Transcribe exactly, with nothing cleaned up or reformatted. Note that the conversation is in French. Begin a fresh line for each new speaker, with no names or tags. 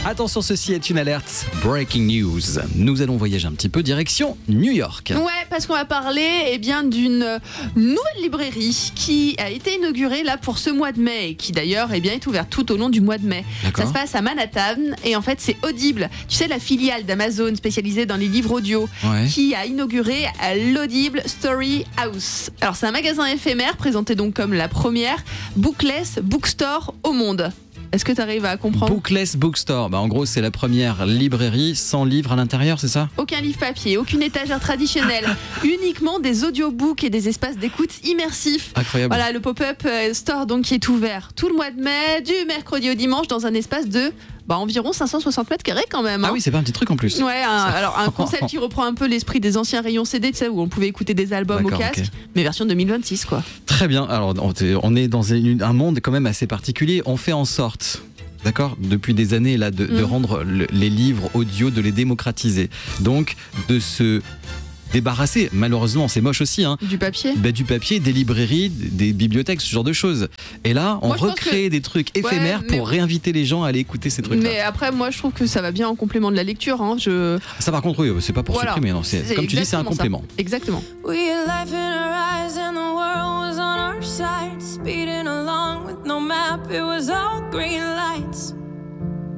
Attention, ceci est une alerte Breaking News. Nous allons voyager un petit peu direction New York.
Ouais, parce qu'on va parler eh bien, d'une nouvelle librairie qui a été inaugurée là pour ce mois de mai et qui d'ailleurs eh bien, est ouverte tout au long du mois de mai.
D'accord.
Ça se passe à Manhattan et en fait c'est Audible, tu sais la filiale d'Amazon spécialisée dans les livres audio,
Ouais.
qui a inauguré l'Audible Story House. Alors c'est un magasin éphémère présenté donc comme la première bookless bookstore au monde. Est-ce que tu arrives à comprendre ?
Bookless Bookstore. Bah, en gros, c'est la première librairie sans livre à l'intérieur, c'est ça ?
Aucun livre papier, aucune étagère traditionnelle, uniquement des audiobooks et des espaces d'écoute immersifs.
Incroyable.
Voilà, le pop-up euh, store donc qui est ouvert tout le mois de mai, du mercredi au dimanche, dans un espace de bah, environ cinq cent soixante mètres carrés quand même. Hein.
Ah oui, c'est pas un petit truc en plus.
Ouais, un, alors un concept qui reprend un peu l'esprit des anciens rayons C D, tu sais, où on pouvait écouter des albums au
D'accord,
casque,
ok.
mais version deux mille vingt-six quoi.
Très bien. Alors, on est dans un monde quand même assez particulier. On fait en sorte, d'accord, depuis des années là, de, de
Mm.
rendre le- les livres audio, de les démocratiser. Donc, de se débarrasser, malheureusement, c'est moche aussi, hein,
Du papier.
bah, du papier, des librairies, des bibliothèques, ce genre de choses. Et là, on
Moi, je pense
recrée des trucs éphémères
mais-
pour réinviter les gens à aller écouter ces trucs-là.
Mais après, moi je trouve que ça va bien en complément de la lecture. Hein. Je...
Ça, par contre, oui, c'est pas pour
Voilà.
supprimer, non. C'est, comme tu dis, c'est un
exactement ça.
complément.
Exactement.
We had life in our eyes and the world was on our side, speeding along with no map, it was all green lights.